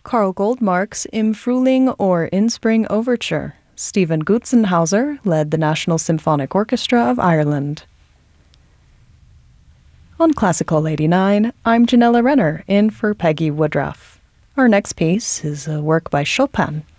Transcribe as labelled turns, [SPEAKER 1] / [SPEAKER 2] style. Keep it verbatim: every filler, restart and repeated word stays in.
[SPEAKER 1] Karl Goldmark's Im Frühling or In Spring Overture. Stephen Gutzenhauser led the National Symphonic Orchestra of Ireland. On Classical eighty-nine, I'm Janella Renner, in for Peggy Woodruff. Our next piece is a work by Chopin,